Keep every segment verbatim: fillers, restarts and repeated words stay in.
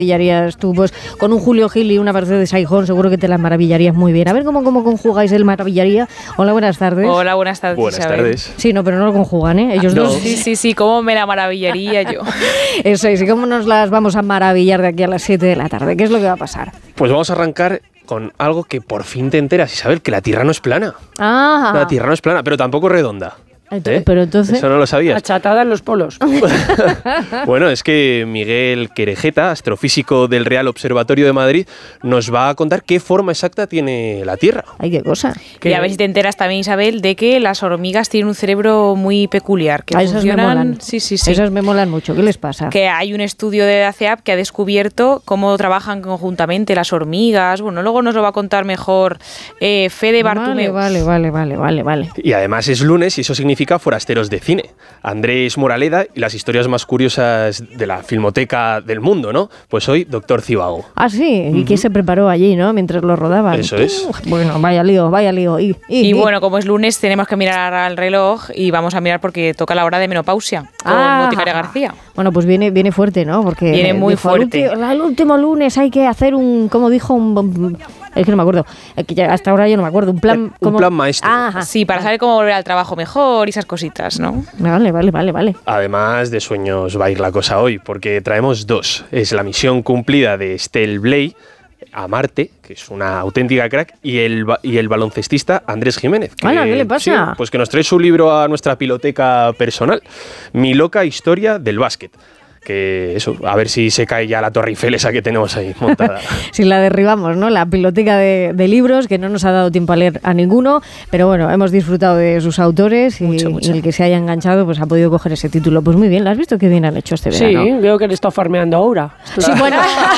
maravillarías tú, pues con un Julio Gil y una Mercedes Saijón seguro que te las maravillarías muy bien. A ver cómo, cómo conjugáis el maravillaría. Hola, buenas tardes. Hola, buenas tardes. Buenas Isabel. tardes. Sí, no, pero no lo conjugan, ¿eh? Ellos no. dos. Sí, sí, sí, cómo me la maravillaría yo. Eso es, y cómo nos las vamos a maravillar de aquí a las siete de la tarde. ¿Qué es lo que va a pasar? Pues vamos a arrancar con algo que por fin te enteras, Isabel, que la Tierra no es plana. Ah. La Tierra no es plana, pero tampoco redonda. ¿Eh? Pero entonces... Eso no lo sabías. Achatada en los polos. Bueno, es que Miguel Querejeta, astrofísico del Real Observatorio de Madrid, nos va a contar qué forma exacta tiene la Tierra. Ay, qué cosa. Y a ver si te enteras también, Isabel, de que las hormigas tienen un cerebro muy peculiar. Que a esas funcionan... me molan. Sí, sí, sí. Esas me molan mucho. ¿Qué les pasa? Que hay un estudio de A C E A P que ha descubierto cómo trabajan conjuntamente las hormigas. Bueno, luego nos lo va a contar mejor eh, Fede Bartumeu. Vale, vale, vale, vale, vale. Y además es lunes y eso significa forasteros de cine. Andrés Moraleda y las historias más curiosas de la filmoteca del mundo, ¿no? Pues hoy, Doctor Cibago. Ah, sí. ¿Y uh-huh. quién se preparó allí, no? Mientras lo rodaban. Eso es. Uf, bueno, vaya lío, vaya lío. Y, y, y, y bueno, como es lunes, tenemos que mirar al reloj y vamos a mirar porque toca la hora de menopausia con ah. Boticaria García. Bueno, pues viene, viene fuerte, ¿no? Porque viene muy fuerte. El último, el último lunes hay que hacer un, como dijo un... Es que no me acuerdo. Hasta ahora yo no me acuerdo. Un plan, un como... plan maestro. Ajá. Sí, para saber cómo volver al trabajo mejor y esas cositas, ¿no? Vale, vale, vale, vale. Además de sueños va a ir la cosa hoy, porque traemos dos. Es la misión cumplida de Estelle Blay a Marte, que es una auténtica crack, y el, y el baloncestista Andrés Jiménez. Que, Hola, ¿qué le pasa? Sí, pues que nos trae su libro a nuestra piloteca personal, Mi loca historia del básquet. Que eso, a ver si se cae ya la Torre Eiffel esa que tenemos ahí montada. Si la derribamos, ¿no? La biblioteca de, de libros, que no nos ha dado tiempo a leer a ninguno, pero bueno, hemos disfrutado de sus autores y, mucho, mucho. y el que se haya enganchado pues ha podido coger ese título. Pues muy bien, ¿lo has visto qué bien han hecho este verano? Sí, veo que le está farmeando ahora. Sí, bueno,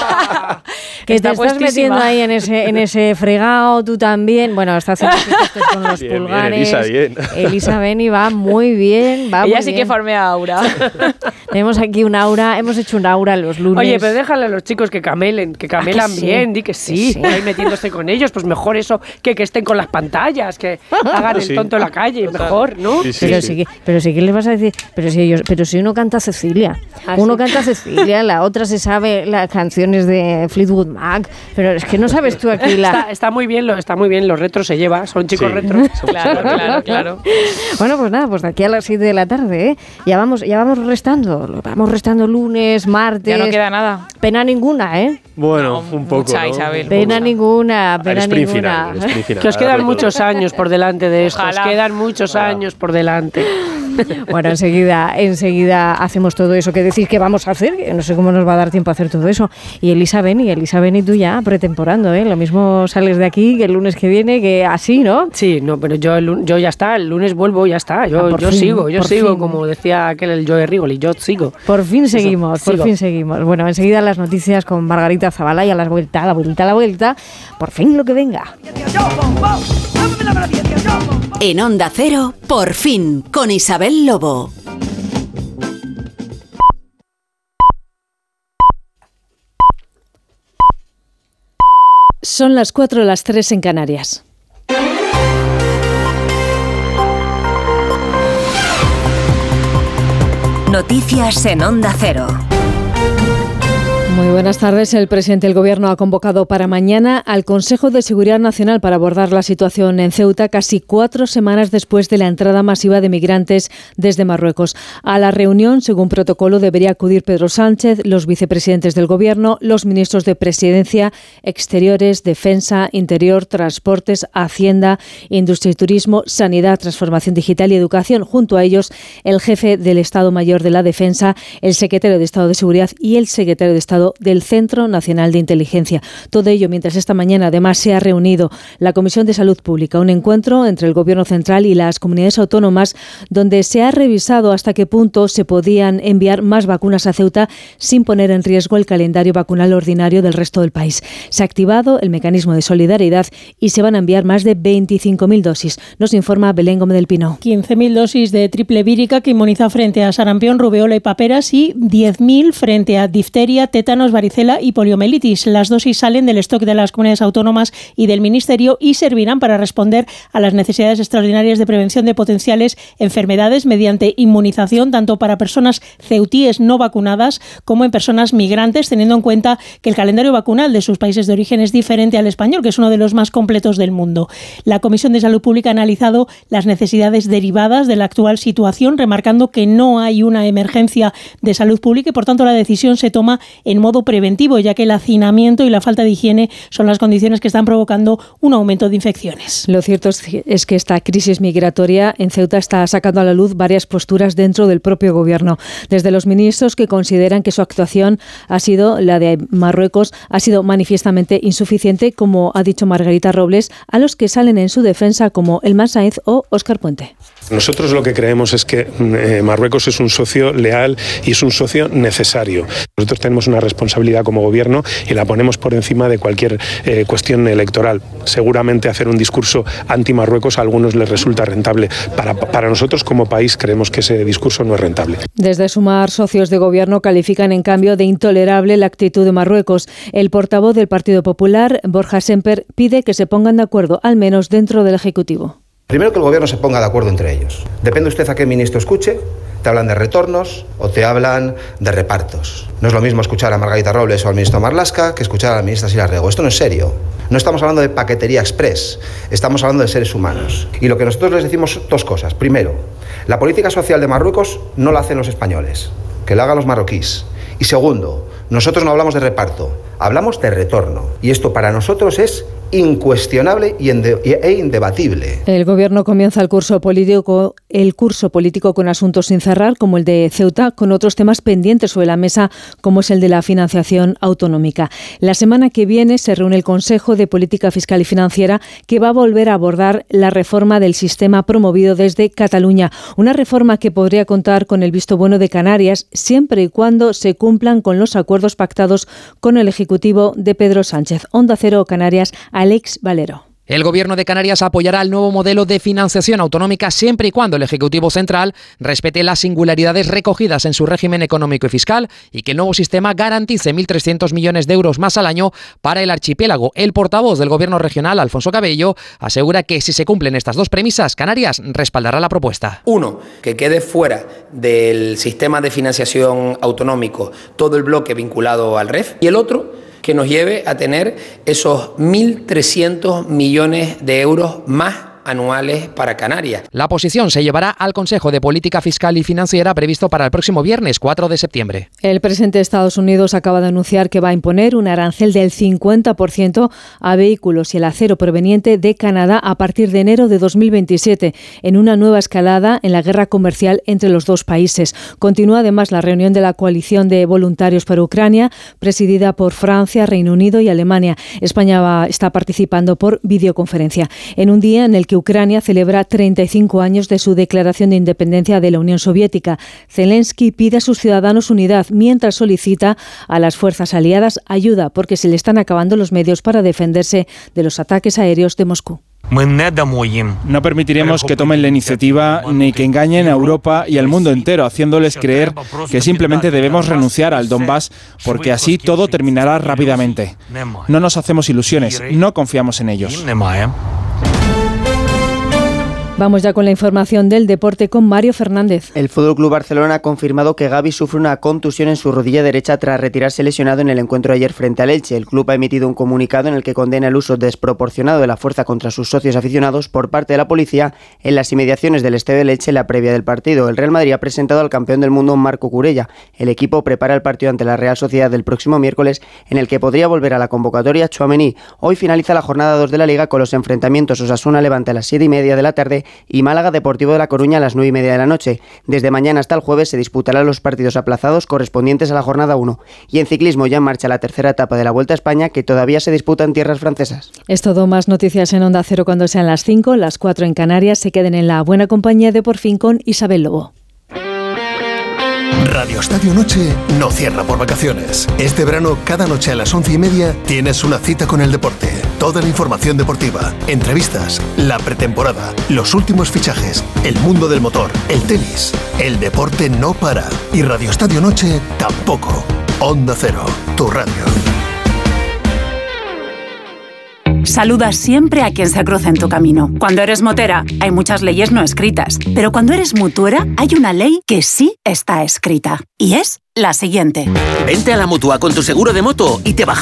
que está te estás puestísima. metiendo ahí en ese, en ese fregado, tú también. Bueno, está haciendo gestos con los bien, pulgares. Bien, Elisa, bien. Elisa Beni va muy bien, va Ella muy sí bien. que farmea aura. Tenemos aquí un aura, hemos hecho un aura los lunes. Oye, pero déjale a los chicos que camelen, que camelan ¿Ah, que sí? bien, di que sí, Que sí. ahí metiéndose con ellos, pues mejor eso que que estén con las pantallas, que hagan el Sí. tonto en la calle, mejor, ¿no? Sí, sí, Pero sí. sí, que, pero sí que les vas a decir, pero si ellos, pero si uno canta Cecilia, ¿Ah, uno sí? canta Cecilia, la otra se sabe las canciones de Fleetwood Mac, pero es que no sabes tú aquí la. Está, está muy bien, lo está muy bien, los retros se lleva, son chicos Sí. retros. Claro, claro, claro. Bueno, pues nada, pues de aquí a las siete de la tarde, ¿eh? Ya vamos, ya vamos restando, vamos restando lunes, martes. Ya no queda nada. Pena ninguna, ¿eh? Bueno, No, un poco, mucha, ¿no? Isabel. Pena Al ninguna, pena sprint ninguna. final, el sprint final. Que os quedan Ahora muchos años por delante de esto, os Ojalá. quedan muchos Ah. años por delante. Bueno, enseguida, enseguida hacemos todo eso que decís que vamos a hacer, que no sé cómo nos va a dar tiempo a hacer todo eso. Y Elisa Beni, Elisa Beni, tú ya pretemporando, ¿eh? Lo mismo sales de aquí que el lunes que viene, que así, ¿no? Sí, no, pero yo, el lun- yo ya está, el lunes vuelvo, ya está. Yo, Ah, por yo fin, sigo, yo por sigo, fin. como decía aquel el Joe Rigoli, yo sigo. Por fin seguimos, Eso, por sigo. fin seguimos. Bueno, enseguida las noticias con Margarita Zavala y a la vuelta, a la vuelta, a la vuelta. Por fin lo que venga. En Onda Cero, por fin, con Isabel Lobo. Son las cuatro, las tres en Canarias. Noticias en Onda Cero. Muy buenas tardes. El presidente del Gobierno ha convocado para mañana al Consejo de Seguridad Nacional para abordar la situación en Ceuta casi cuatro semanas después de la entrada masiva de migrantes desde Marruecos. A la reunión, según protocolo, debería acudir Pedro Sánchez, los vicepresidentes del Gobierno, los ministros de Presidencia, Exteriores, Defensa, Interior, Transportes, Hacienda, Industria y Turismo, Sanidad, Transformación Digital y Educación. Junto a ellos, el jefe del Estado Mayor de la Defensa, el secretario de Estado de Seguridad y el secretario de Estado del Centro Nacional de Inteligencia. Todo ello mientras esta mañana además se ha reunido la Comisión de Salud Pública, un encuentro entre el Gobierno central y las comunidades autónomas donde se ha revisado hasta qué punto se podían enviar más vacunas a Ceuta sin poner en riesgo el calendario vacunal ordinario del resto del país. Se ha activado el mecanismo de solidaridad y se van a enviar más de veinticinco mil dosis. Nos informa Belén Gómez del Pino. quince mil dosis de triple vírica que inmuniza frente a sarampión, rubeola y paperas y diez mil frente a difteria, tétanos tétanos, varicela y poliomielitis. Las dosis salen del stock de las comunidades autónomas y del Ministerio y servirán para responder a las necesidades extraordinarias de prevención de potenciales enfermedades mediante inmunización, tanto para personas ceutíes no vacunadas como en personas migrantes, teniendo en cuenta que el calendario vacunal de sus países de origen es diferente al español, que es uno de los más completos del mundo. La Comisión de Salud Pública ha analizado las necesidades derivadas de la actual situación, remarcando que no hay una emergencia de salud pública y, por tanto, la decisión se toma en modo preventivo, ya que el hacinamiento y la falta de higiene son las condiciones que están provocando un aumento de infecciones. Lo cierto es que esta crisis migratoria en Ceuta está sacando a la luz varias posturas dentro del propio gobierno. Desde los ministros, que consideran que su actuación ha sido, la de Marruecos, ha sido manifiestamente insuficiente, como ha dicho Margarita Robles, a los que salen en su defensa como Elman Sainz o Óscar Puente. Nosotros lo que creemos es que eh, Marruecos es un socio leal y es un socio necesario. Nosotros tenemos una responsabilidad como gobierno y la ponemos por encima de cualquier eh, cuestión electoral. Seguramente hacer un discurso anti-Marruecos a algunos les resulta rentable. Para, para nosotros como país creemos que ese discurso no es rentable. Desde Sumar, socios de gobierno califican en cambio de intolerable la actitud de Marruecos. El portavoz del Partido Popular, Borja Semper, pide que se pongan de acuerdo, al menos dentro del Ejecutivo. Primero, que el gobierno se ponga de acuerdo entre ellos. Depende usted a qué ministro escuche, te hablan de retornos o te hablan de repartos. No es lo mismo escuchar a Margarita Robles o al ministro Marlaska que escuchar a la ministra Sira Rego. Esto no es serio. No estamos hablando de paquetería express, estamos hablando de seres humanos. Y lo que nosotros les decimos, dos cosas. Primero, la política social de Marruecos no la hacen los españoles, que la hagan los marroquíes. Y segundo, nosotros no hablamos de reparto, hablamos de retorno. Y esto para nosotros es incuestionable y inde- e indebatible. El gobierno comienza el curso político, el curso político con asuntos sin cerrar, como el de Ceuta, con otros temas pendientes sobre la mesa, como es el de la financiación autonómica. La semana que viene se reúne el Consejo de Política Fiscal y Financiera, que va a volver a abordar la reforma del sistema promovido desde Cataluña. Una reforma que podría contar con el visto bueno de Canarias, siempre y cuando se cumplan con los acuerdos pactados con el Ejecutivo de Pedro Sánchez. Onda Cero Canarias, Alex Valero. El Gobierno de Canarias apoyará el nuevo modelo de financiación autonómica siempre y cuando el Ejecutivo Central respete las singularidades recogidas en su régimen económico y fiscal y que el nuevo sistema garantice mil trescientos millones de euros más al año para el archipiélago. El portavoz del Gobierno regional, Alfonso Cabello, asegura que si se cumplen estas dos premisas, Canarias respaldará la propuesta. Uno, que quede fuera del sistema de financiación autonómico todo el bloque vinculado al R E F, y el otro, que nos lleve a tener esos mil trescientos millones de euros más anuales para Canarias. La posición se llevará al Consejo de Política Fiscal y Financiera previsto para el próximo viernes cuatro de septiembre. El presidente de Estados Unidos acaba de anunciar que va a imponer un arancel del cincuenta por ciento a vehículos y el acero proveniente de Canadá a partir de enero de dos mil veintisiete, en una nueva escalada en la guerra comercial entre los dos países. Continúa además la reunión de la coalición de voluntarios para Ucrania, presidida por Francia, Reino Unido y Alemania. España va, está participando por videoconferencia, en un día en el que Ucrania celebra treinta y cinco años de su declaración de independencia de la Unión Soviética. Zelensky pide a sus ciudadanos unidad mientras solicita a las fuerzas aliadas ayuda porque se le están acabando los medios para defenderse de los ataques aéreos de Moscú. No permitiremos que tomen la iniciativa ni que engañen a Europa y al mundo entero, haciéndoles creer que simplemente debemos renunciar al Donbass porque así todo terminará rápidamente. No nos hacemos ilusiones, no confiamos en ellos. Vamos ya con la información del deporte con Mario Fernández. El F C Barcelona ha confirmado que Gavi sufre una contusión en su rodilla derecha tras retirarse lesionado en el encuentro ayer frente al Elche. El club ha emitido un comunicado en el que condena el uso desproporcionado de la fuerza contra sus socios aficionados por parte de la policía en las inmediaciones del estadio del Elche en la previa del partido. El Real Madrid ha presentado al campeón del mundo Marco Curella. El equipo prepara el partido ante la Real Sociedad del próximo miércoles, en el que podría volver a la convocatoria Tchouaméni. Hoy finaliza la jornada dos de la Liga con los enfrentamientos Osasuna-Levante a las siete y media de la tarde y Málaga Deportivo de La Coruña a las nueve y media de la noche. Desde mañana hasta el jueves se disputarán los partidos aplazados correspondientes a la jornada uno. Y en ciclismo ya en marcha la tercera etapa de la Vuelta a España, que todavía se disputa en tierras francesas. Es todo, más noticias en Onda Cero cuando sean las cinco, las cuatro en Canarias. Se queden en la buena compañía de Por Fin con Isabel Lobo. Radio Estadio Noche no cierra por vacaciones. Este verano, cada noche a las once y media, tienes una cita con el deporte. Toda la información deportiva, entrevistas, la pretemporada, los últimos fichajes, el mundo del motor, el tenis. El deporte no para. Y Radio Estadio Noche tampoco. Onda Cero, tu radio. Saluda siempre a quien se cruce en tu camino. Cuando eres motera, hay muchas leyes no escritas. Pero cuando eres mutuera, hay una ley que sí está escrita. Y es la siguiente. Vente a la Mutua con tu seguro de moto y te bajamos